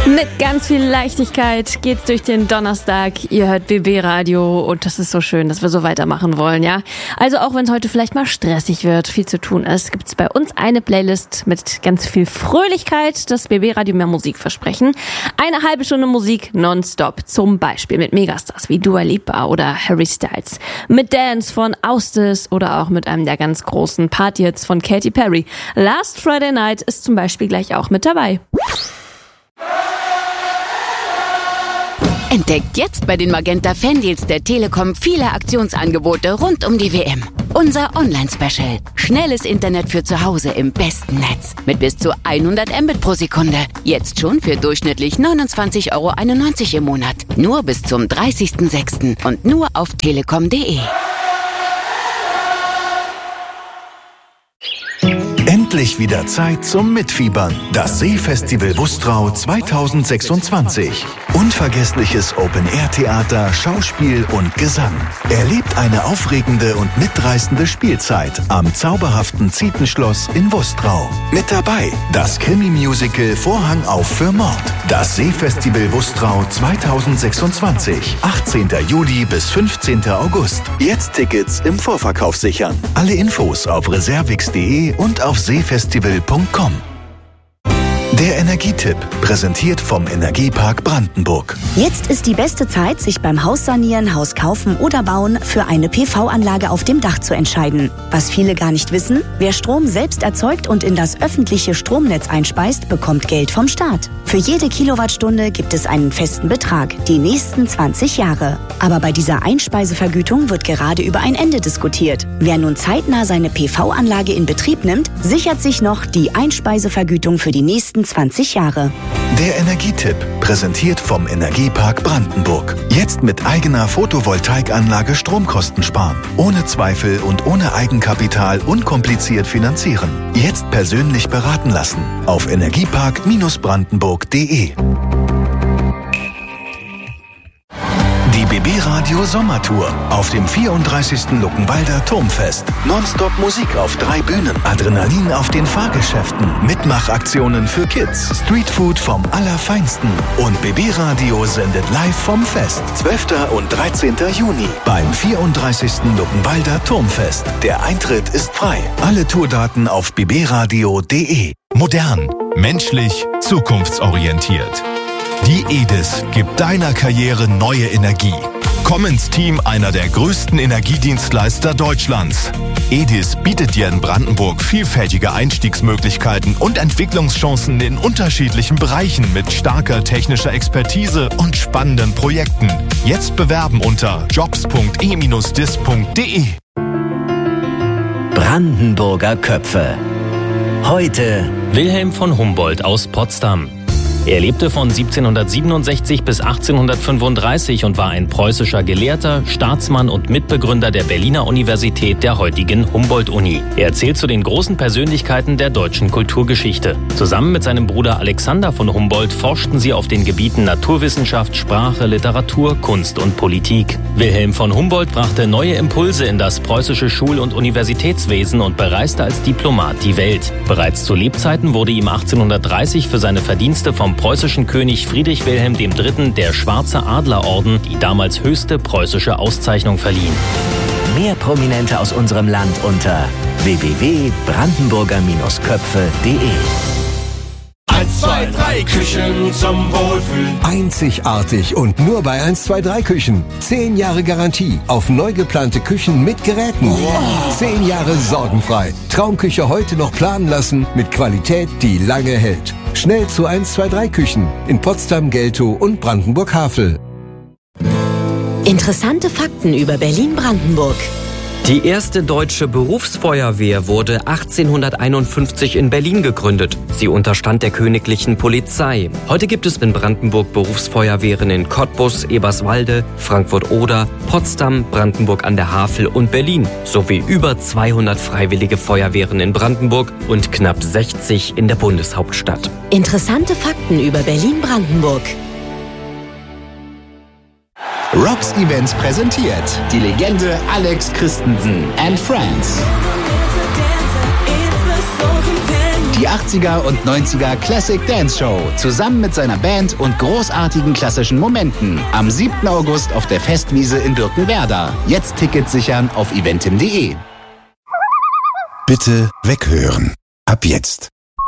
Mit ganz viel Leichtigkeit geht's durch den Donnerstag. Ihr hört BB Radio und das ist so schön, dass wir so weitermachen wollen, ja. Also auch wenn es heute vielleicht mal stressig wird, viel zu tun ist, gibt's bei uns eine Playlist mit ganz viel Fröhlichkeit, das BB Radio mehr Musik versprechen. Eine halbe Stunde Musik nonstop, zum Beispiel mit Megastars wie Dua Lipa oder Harry Styles, mit Dance von Austis oder auch mit einem der ganz großen Partyhits von Katy Perry. Last Friday Night ist zum Beispiel gleich auch mit dabei. Entdeckt jetzt bei den Magenta Fandeals der Telekom viele Aktionsangebote rund um die WM. Unser Online-Special. Schnelles Internet für zu Hause im besten Netz. Mit bis zu 100 Mbit pro Sekunde. Jetzt schon für durchschnittlich 29,91 € im Monat. Nur bis zum 30.06. und nur auf telekom.de. Endlich wieder Zeit zum Mitfiebern. Das Seefestival Wustrau 2026. Unvergessliches Open-Air-Theater, Schauspiel und Gesang. Erlebt eine aufregende und mitreißende Spielzeit am zauberhaften Zietenschloss in Wustrau. Mit dabei das Krimi-Musical Vorhang auf für Mord. Das Seefestival Wustrau 2026. 18. Juli bis 15. August. Jetzt Tickets im Vorverkauf sichern. Alle Infos auf reservix.de und auf seefestival.com. Der Energietipp, präsentiert vom Energiepark Brandenburg. Jetzt ist die beste Zeit, sich beim Haussanieren, Haus kaufen oder bauen für eine PV-Anlage auf dem Dach zu entscheiden. Was viele gar nicht wissen, wer Strom selbst erzeugt und in das öffentliche Stromnetz einspeist, bekommt Geld vom Staat. Für jede Kilowattstunde gibt es einen festen Betrag, die nächsten 20 Jahre. Aber bei dieser Einspeisevergütung wird gerade über ein Ende diskutiert. Wer nun zeitnah seine PV-Anlage in Betrieb nimmt, sichert sich noch die Einspeisevergütung für die nächsten 20 Jahre. Der Energietipp, präsentiert vom Energiepark Brandenburg. Jetzt mit eigener Photovoltaikanlage Stromkosten sparen. Ohne Zweifel und ohne Eigenkapital unkompliziert finanzieren. Jetzt persönlich beraten lassen. Auf energiepark-brandenburg.de. Die BB Radio Sommertour auf dem 34. Luckenwalder Turmfest. Nonstop Musik auf 3 Bühnen, Adrenalin auf den Fahrgeschäften, Mitmachaktionen für Kids, Streetfood vom Allerfeinsten und BB Radio sendet live vom Fest. 12. und 13. Juni beim 34. Luckenwalder Turmfest. Der Eintritt ist frei. Alle Tourdaten auf bbradio.de. Modern, menschlich, zukunftsorientiert. Die EDIS gibt deiner Karriere neue Energie. Komm ins Team einer der größten Energiedienstleister Deutschlands. EDIS bietet dir in Brandenburg vielfältige Einstiegsmöglichkeiten und Entwicklungschancen in unterschiedlichen Bereichen mit starker technischer Expertise und spannenden Projekten. Jetzt bewerben unter jobs.e-dis.de. Brandenburger Köpfe. Heute Wilhelm von Humboldt aus Potsdam. Er lebte von 1767 bis 1835 und war ein preußischer Gelehrter, Staatsmann und Mitbegründer der Berliner Universität, der heutigen Humboldt-Uni. Er zählt zu den großen Persönlichkeiten der deutschen Kulturgeschichte. Zusammen mit seinem Bruder Alexander von Humboldt forschten sie auf den Gebieten Naturwissenschaft, Sprache, Literatur, Kunst und Politik. Wilhelm von Humboldt brachte neue Impulse in das preußische Schul- und Universitätswesen und bereiste als Diplomat die Welt. Bereits zu Lebzeiten wurde ihm 1830 für seine Verdienste vom preußischen König Friedrich Wilhelm III. Der Schwarze Adlerorden, die damals höchste preußische Auszeichnung, verliehen. mehr Prominente aus unserem Land unter www.brandenburger-köpfe.de. 1, 2, 3 Küchen zum Wohlfühlen. Einzigartig und nur bei 1, 2, 3 Küchen. 10 Jahre Garantie auf neu geplante Küchen mit Geräten. Wow. 10 Jahre sorgenfrei. Traumküche heute noch planen lassen mit Qualität, die lange hält. Schnell zu 1, 2, 3 Küchen in Potsdam, Geltow und Brandenburg-Havel. Interessante Fakten über Berlin-Brandenburg. Die erste deutsche Berufsfeuerwehr wurde 1851 in Berlin gegründet. Sie unterstand der königlichen Polizei. Heute gibt es in Brandenburg Berufsfeuerwehren in Cottbus, Eberswalde, Frankfurt-Oder, Potsdam, Brandenburg an der Havel und Berlin sowie über 200 freiwillige Feuerwehren in Brandenburg und knapp 60 in der Bundeshauptstadt. Interessante Fakten über Berlin-Brandenburg. Rocks Events präsentiert die Legende Alex Christensen and Friends. Die 80er und 90er Classic Dance Show. Zusammen mit seiner Band und großartigen klassischen Momenten. Am 7. August auf der Festwiese in Birkenwerder. Jetzt Tickets sichern auf eventim.de. Bitte weghören. Ab jetzt.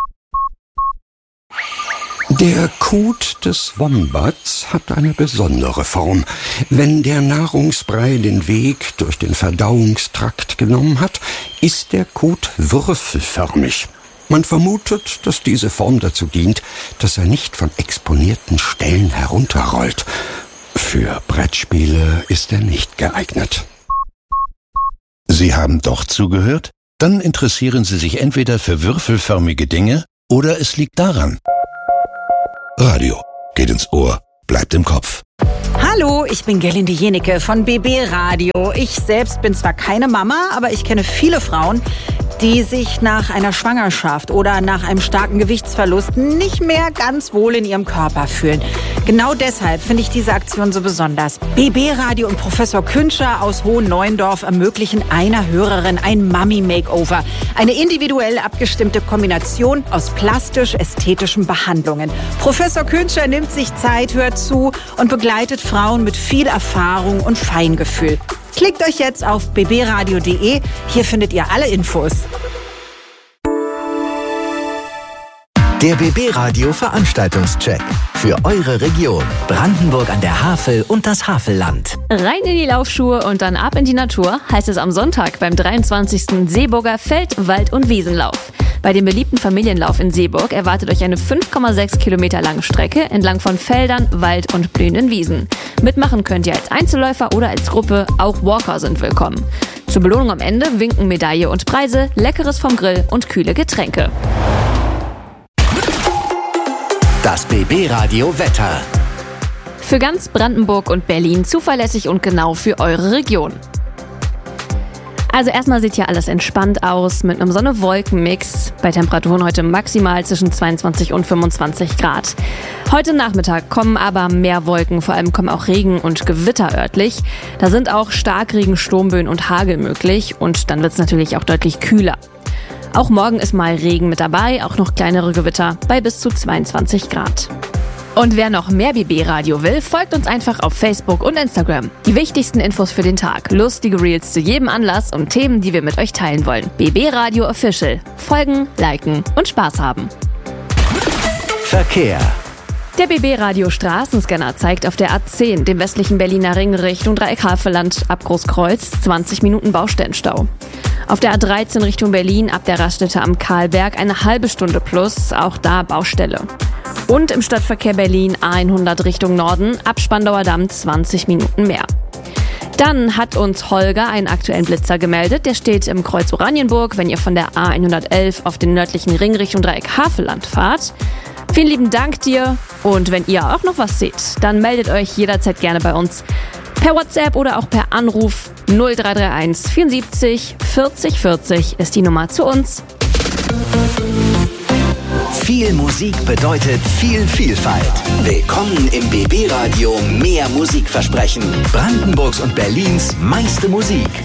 Der Kot des Wombats hat eine besondere Form. Wenn der Nahrungsbrei den Weg durch den Verdauungstrakt genommen hat, ist der Kot würfelförmig. Man vermutet, dass diese Form dazu dient, dass er nicht von exponierten Stellen herunterrollt. Für Brettspiele ist er nicht geeignet. Sie haben doch zugehört? Dann interessieren Sie sich entweder für würfelförmige Dinge oder es liegt daran. Radio geht ins Ohr, bleibt im Kopf. Hallo, ich bin Gerlinde Jenecke von BB Radio. Ich selbst bin zwar keine Mama, aber ich kenne viele Frauen, die sich nach einer Schwangerschaft oder nach einem starken Gewichtsverlust nicht mehr ganz wohl in ihrem Körper fühlen. Genau deshalb finde ich diese Aktion so besonders. BB Radio und Professor Künscher aus Hohenneuendorf ermöglichen einer Hörerin ein Mummy-Makeover. Eine individuell abgestimmte Kombination aus plastisch-ästhetischen Behandlungen. Professor Künscher nimmt sich Zeit, hört zu und begleitet Frauen mit viel Erfahrung und Feingefühl. Klickt euch jetzt auf bbradio.de. Hier findet ihr alle Infos. Der BB Radio Veranstaltungscheck für eure Region. Brandenburg an der Havel und das Havelland. Rein in die Laufschuhe und dann ab in die Natur, heißt es am Sonntag beim 23. Seeburger Feld-, Wald- und Wiesenlauf. Bei dem beliebten Familienlauf in Seeburg erwartet euch eine 5,6 Kilometer lange Strecke entlang von Feldern, Wald und blühenden Wiesen. Mitmachen könnt ihr als Einzelläufer oder als Gruppe, auch Walker sind willkommen. Zur Belohnung am Ende winken Medaille und Preise, Leckeres vom Grill und kühle Getränke. Das BB Radio Wetter. Für ganz Brandenburg und Berlin zuverlässig und genau für eure Region. Also erstmal sieht hier alles entspannt aus mit einem Sonne-Wolken-Mix. Bei Temperaturen heute maximal zwischen 22 und 25 Grad. Heute Nachmittag kommen aber mehr Wolken, vor allem kommen auch Regen und Gewitter örtlich. Da sind auch Starkregen, Sturmböen und Hagel möglich und dann wird es natürlich auch deutlich kühler. Auch morgen ist mal Regen mit dabei, auch noch kleinere Gewitter bei bis zu 22 Grad. Und wer noch mehr BB-Radio will, folgt uns einfach auf Facebook und Instagram. Die wichtigsten Infos für den Tag, lustige Reels zu jedem Anlass und Themen, die wir mit euch teilen wollen. BB-Radio Official. Folgen, liken und Spaß haben. Verkehr. Der BB-Radio Straßenscanner zeigt auf der A10, dem westlichen Berliner Ring Richtung Dreieck Havelland ab Großkreuz, 20 Minuten Baustellenstau. Auf der A13 Richtung Berlin ab der Raststätte am Karlberg eine halbe Stunde plus, auch da Baustelle. Und im Stadtverkehr Berlin A100 Richtung Norden ab Spandauer Damm 20 Minuten mehr. Dann hat uns Holger einen aktuellen Blitzer gemeldet. Der steht im Kreuz Oranienburg, wenn ihr von der A111 auf den nördlichen Ring Richtung Dreieck Havelland fahrt. Vielen lieben Dank dir und wenn ihr auch noch was seht, dann meldet euch jederzeit gerne bei uns. Per WhatsApp oder auch per Anruf 0331 74 40 40 ist die Nummer zu uns. Viel Musik bedeutet viel Vielfalt. Willkommen im BB Radio Mehr Musikversprechen. Brandenburgs und Berlins meiste Musik.